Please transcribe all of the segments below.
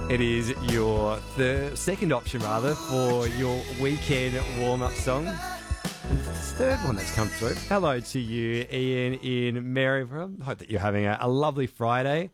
It is your second option, rather, for your weekend warm-up song. And the third one that's come through. Hello to you, Ian in Maryborough. Hope that you're having a lovely Friday.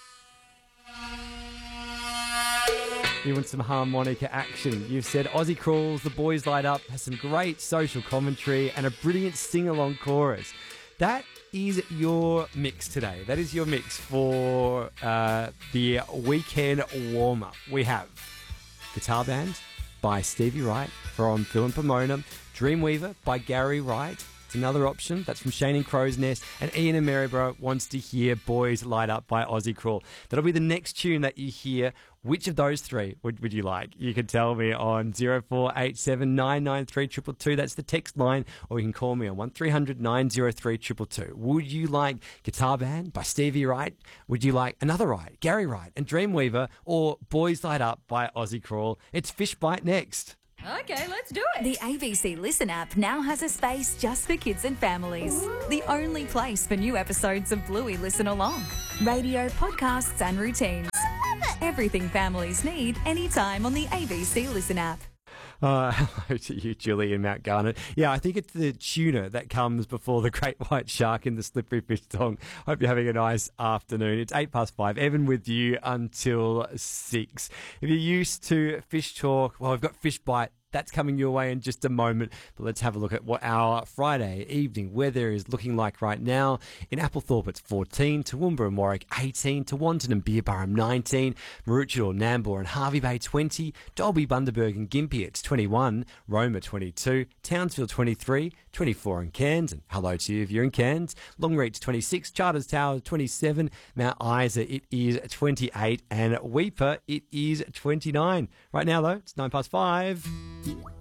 You want some harmonica action. You've said Aussie Crawls, The Boys Light Up, has some great social commentary and a brilliant sing-along chorus. That is your mix today. That is your mix for the weekend warm-up. We have Guitar Band by Stevie Wright from Phil and Pomona, Dreamweaver by Gary Wright. It's another option. That's from Shane and Crow's Nest. And Ian in Maryborough wants to hear Boys Light Up by Aussie Crawl. That'll be the next tune that you hear. Which of those three would you like? You can tell me on 0487 993 222. That's the text line. Or you can call me on 1300 903 222. Would you like Guitar Band by Stevie Wright? Would you like Another Wright, Gary Wright and Dreamweaver? Or Boys Light Up by Aussie Crawl? It's Fish Bite next. Okay, let's do it. The ABC Listen app now has a space just for kids and families. The only place for new episodes of Bluey Listen Along. Radio, podcasts and routines. Everything families need anytime on the ABC Listen app. Hello to you, Julie in Mount Garnet. Yeah, I think it's the tuna that comes before the great white shark in the slippery fish song. Hope you're having a nice afternoon. It's 5:08. Evan with you until 6. If you're used to fish talk, well, we've got Fish Bite. That's coming your way in just a moment. But let's have a look at what our Friday evening weather is looking like right now. In Applethorpe, it's 14. Toowoomba and Warwick, 18. Tewantin and Beerburrum, 19. Maroochydore, Nambour and Hervey Bay, 20. Dalby, Bundaberg and Gympie, it's 21. Roma, 22. Townsville, 23. 24 in Cairns. And hello to you if you're in Cairns. Longreach, 26. Charters Tower, 27. Mount Isa, it is 28. And Weipa, it is 29. Right now, though, it's 5:09.